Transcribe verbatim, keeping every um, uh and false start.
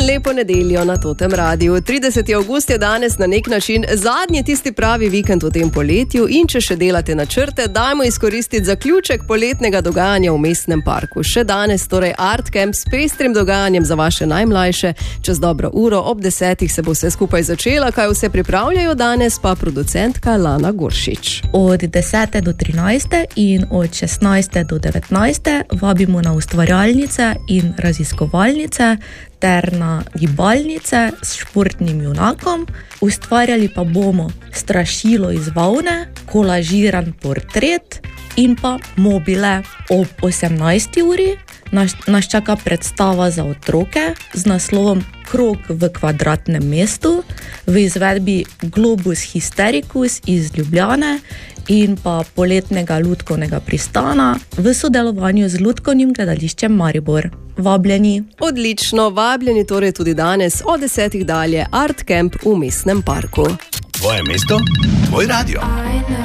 Lepo nedeljo na Totem Radiu. trideseti avgust je danes na nek način zadnji tisti pravi vikend v tem poletju in če še delate načrte, dajmo izkoristiti zaključek poletnega dogajanja v mestnem parku. Še danes torej Art Camp s pestrim dogajanjem za vaše najmlajše. Čez dobro uro ob desetih se bo vse skupaj začela, kaj vse pripravljajo danes pa producentka Lana Goršič. Od desete do trinajste in od šestnajste do devetnajste vabimo na ustvarjalnice in raziskovalnice ter na gibalnice s športnim junakom. Ustvarjali pa bomo strašilo iz volne, kolažiran portret in pa mobile. Ob osemnajsti uri nas, nas čaka predstava za otroke z naslovom Krog v kvadratnem mestu v izvedbi Globus Hystericus iz Ljubljane in pa poletnega lutkovnega pristana v sodelovanju z Lutkovnim gledališčem Maribor. Vabljeni. Odlično, vabljeni torej tudi danes od desetih dalje Art Camp v mestnem parku. Tvoje mesto, tvoj radio.